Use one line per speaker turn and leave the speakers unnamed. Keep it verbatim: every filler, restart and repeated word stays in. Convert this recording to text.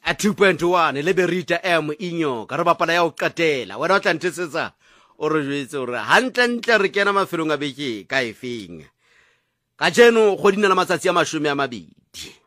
a two point one le Berita M Inyo ka re bapala ya o qatela wena o tla ntshetsa o re jwetse hore hantlentle re kena mafelong a beke ka efeng ka jeno go dina la matsatsi a mashome a mabedi